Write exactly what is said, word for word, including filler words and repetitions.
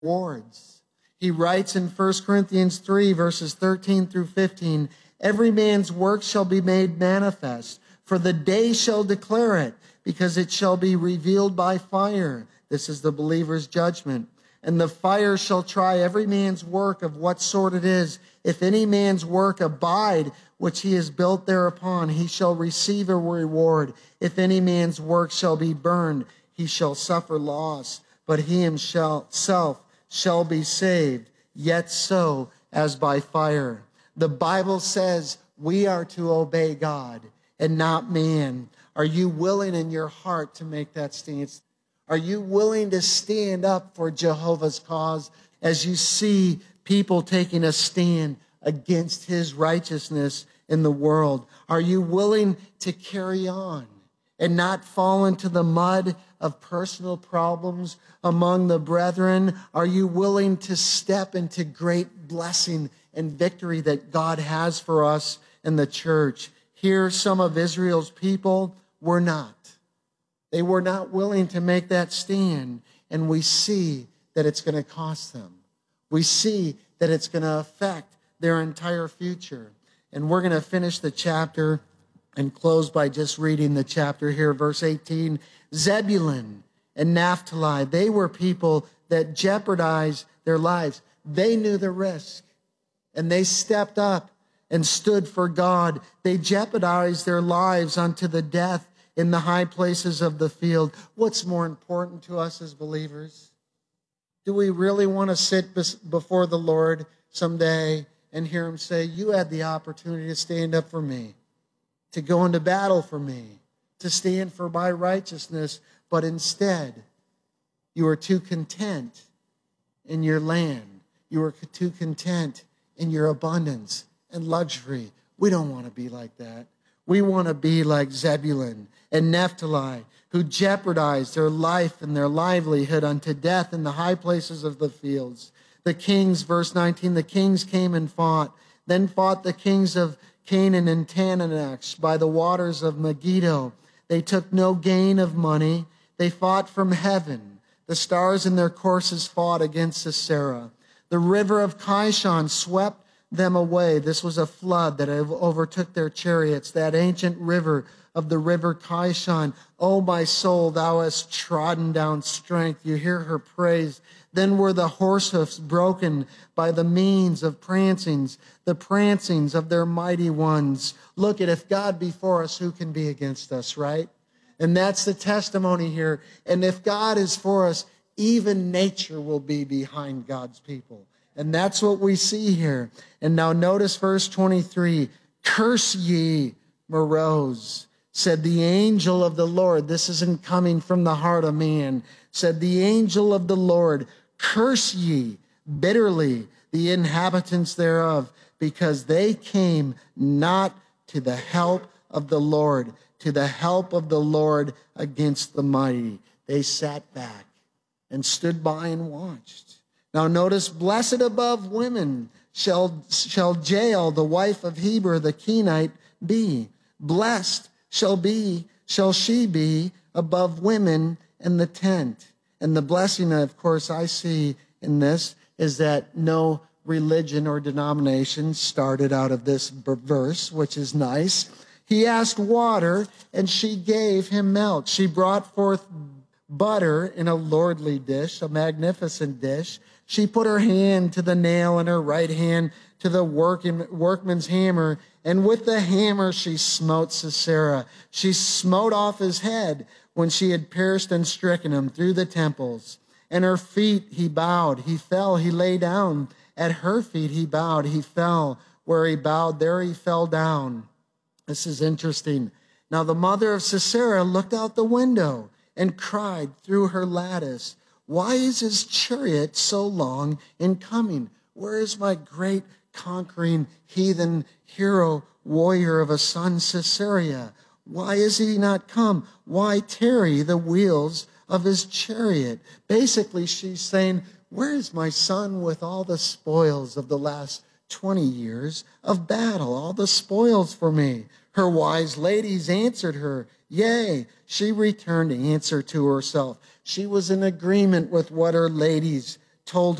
rewards. He writes in First Corinthians three, verses thirteen through fifteen, every man's work shall be made manifest, for the day shall declare it, because it shall be revealed by fire. This is the believer's judgment. And the fire shall try every man's work of what sort it is. If any man's work abide, which he has built thereupon, he shall receive a reward. If any man's work shall be burned, he shall suffer loss, but he himself shall be saved, yet so as by fire. The Bible says we are to obey God and not man. Are you willing in your heart to make that stance? Are you willing to stand up for Jehovah's cause as you see people taking a stand against his righteousness in the world? Are you willing to carry on and not fall into the mud of personal problems among the brethren? Are you willing to step into great blessing and victory that God has for us in the church? Here, some of Israel's people were not. They were not willing to make that stand, and we see that it's going to cost them. We see that it's going to affect their entire future. And we're going to finish the chapter and close by just reading the chapter here, verse eighteen. Zebulun and Naphtali, they were people that jeopardized their lives. They knew the risk, and they stepped up and stood for God. They jeopardized their lives unto the death in the high places of the field. What's more important to us as believers? Do we really want to sit before the Lord someday and hear him say, you had the opportunity to stand up for me, to go into battle for me, to stand for my righteousness, but instead you are too content in your land. You are too content in your abundance and luxury. We don't want to be like that. We want to be like Zebulun and Naphtali, who jeopardized their life and their livelihood unto death in the high places of the fields. The kings, verse nineteen, the kings came and fought. Then fought the kings of Canaan and Taanach by the waters of Megiddo. They took no gain of money. They fought from heaven. The stars in their courses fought against Sisera. The river of Kishon swept them away. This was a flood that overtook their chariots, that ancient river of the river Kishon. O my soul, thou hast trodden down strength. You hear her praise. Then were the horse hoofs broken by the means of prancings, the prancings of their mighty ones. Look at, if God be for us, who can be against us, right? And that's the testimony here. And if God is for us, even nature will be behind God's people. And that's what we see here. And now notice verse twenty-three. Curse ye, Meroz, said the angel of the Lord. This isn't coming from the heart of man. Said the angel of the Lord, curse ye bitterly the inhabitants thereof, because they came not to the help of the Lord, to the help of the Lord against the mighty. They sat back and stood by and watched. Now notice, blessed above women shall, shall Jael, the wife of Heber the Kenite, be. Blessed shall be, shall she be above women in the tent. And the blessing, of course, I see in this is that no religion or denomination started out of this verse, which is nice. He asked water, and she gave him milk. She brought forth butter in a lordly dish, a magnificent dish. She put her hand to the nail and her right hand to the working, workman's hammer, and with the hammer she smote Sisera. She smote off his head when she had pierced and stricken him through the temples. And her feet he bowed. He fell, he lay down. At her feet he bowed. He fell. Where he bowed, there he fell down. This is interesting. Now the mother of Sisera looked out the window and cried through her lattice, why is his chariot so long in coming? Where is my great conquering heathen hero warrior of a son Sisera? Why is he not come? Why tarry the wheels of his chariot? Basically, she's saying, where is my son with all the spoils of the last twenty years of battle, all the spoils for me? Her wise ladies answered her, yea. She returned answer to herself. She was in agreement with what her ladies told